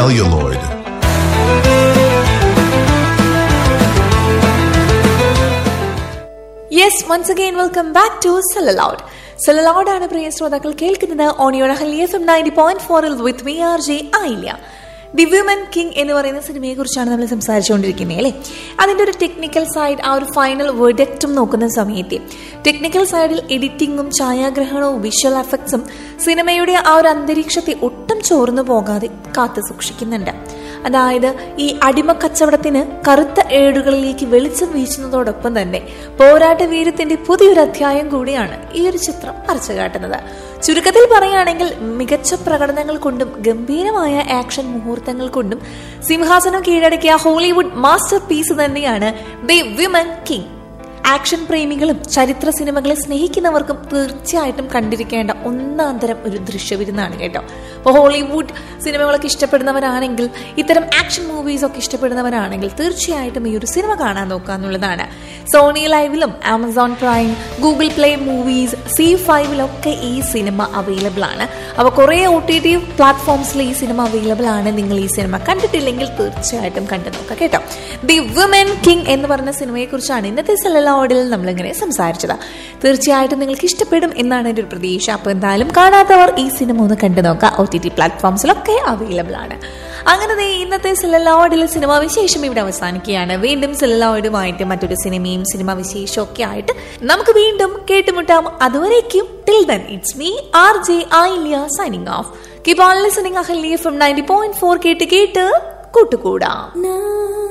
celluloid. Yes, once again welcome back to Celluloid. Celluloid ആണ് പ്രിയ ശ്രോതാക്കൾ കേൾക്കുന്നത് ഓണിയോൺ Ahalya FM 90.4 with me RJ Ayilya. The women king എന്ന് പറയുന്ന സിനിമയെ കുറിച്ചാണ് നമ്മൾ സംസാരിച്ചുകൊണ്ടിരിക്കുന്നത് അല്ലേ. അതിന്റെ ഒരു ടെക്നിക്കൽ സൈഡ്, ആ ഒരു ഫൈനൽ വേർഡിക്റ്റും നോക്കുന്ന സമയത്ത് ടെക്നിക്കൽ സൈഡിൽ എഡിറ്റിംഗും ഛായാഗ്രഹണവും വിഷ്വൽ എഫക്ട്സും സിനിമയുടെ ആ ഒരു അന്തരീക്ഷത്തെ ഒട്ടും ചോർന്നു പോകാതെ കാത്തു സൂക്ഷിക്കുന്നുണ്ട്. അതായത് ഈ അടിമ കച്ചവടത്തിന് കറുത്ത ഏടുകളിലേക്ക് വെളിച്ചം വീശുന്നതോടൊപ്പം തന്നെ പോരാട്ട വീരത്തിന്റെ പുതിയൊരു അധ്യായം കൂടിയാണ് ഈ ഒരു ചിത്രം വരച്ചു കാട്ടുന്നത്. ചുരുക്കത്തിൽ പറയുകയാണെങ്കിൽ മികച്ച പ്രകടനങ്ങൾ കൊണ്ടും ഗംഭീരമായ ആക്ഷൻ മുഹൂർത്തങ്ങൾ കൊണ്ടും സിംഹാസനം കീഴടക്കിയ ഹോളിവുഡ് മാസ്റ്റർ പീസ് തന്നെയാണ് ദി വിമൻ കിങ്. ആക്ഷൻ പ്രേമികളും ചരിത്ര സിനിമകളെ സ്നേഹിക്കുന്നവർക്കും തീർച്ചയായിട്ടും കണ്ടിരിക്കേണ്ട ഒന്നാന്തരം ഒരു ദൃശ്യവിരുന്നാണ് കേട്ടോ. അപ്പോൾ ഹോളിവുഡ് സിനിമകളൊക്കെ ഇഷ്ടപ്പെടുന്നവരാണെങ്കിൽ, ഇത്തരം ആക്ഷൻ മൂവീസ് ഒക്കെ ഇഷ്ടപ്പെടുന്നവരാണെങ്കിൽ തീർച്ചയായിട്ടും ഈ ഒരു സിനിമ കാണാൻ നോക്കുക എന്നുള്ളതാണ്. Sony ലൈവിലും Amazon prime, Google play movies, C5 ഈ സിനിമ അവൈലബിൾ ആണ്. അപ്പോൾ കുറേ OTT പ്ലാറ്റ്ഫോംസിൽ ഈ സിനിമ അവൈലബിൾ ആണ്. നിങ്ങൾ ഈ സിനിമ കണ്ടിട്ടില്ലെങ്കിൽ തീർച്ചയായിട്ടും കണ്ടു നോക്കുക കേട്ടോ. ദി വിമൻ കിങ് എന്ന് പറഞ്ഞ സിനിമയെ കുറിച്ചാണ് ഇന്നത്തെ സെലലോഡിൽ നമ്മളിങ്ങനെ സംസാരിച്ചത്. തീർച്ചയായിട്ടും നിങ്ങൾക്ക് ഇഷ്ടപ്പെടും എന്നാണ് എൻ്റെ ഒരു പ്രതീക്ഷ. അപ്പോൾ എന്തായാലും കാണാത്തവർ ഈ സിനിമ ഒന്ന് കണ്ടു നോക്കുക. OTT പ്ലാറ്റ്ഫോംസിലൊക്കെ അവൈലബിൾ ആണ്. അങ്ങനെ ഇന്നത്തെ സെലലോഡിൽ സിനിമാ വിശേഷം ഇവിടെ അവസാനിക്കുകയാണ്. വീണ്ടും സെലലോയിഡുമായിട്ട് മറ്റൊരു സിനിമയും സിനിമാ വിശേഷവും ഒക്കെ ആയിട്ട് നമുക്ക് വീണ്ടും കേട്ടുമുട്ടാം. അതുവരേക്കും till then it's me RJ Ayilya signing off. Keep on listening Ahalya FM 90.4 കേട്ട് കൂട്ടുകൂടാം.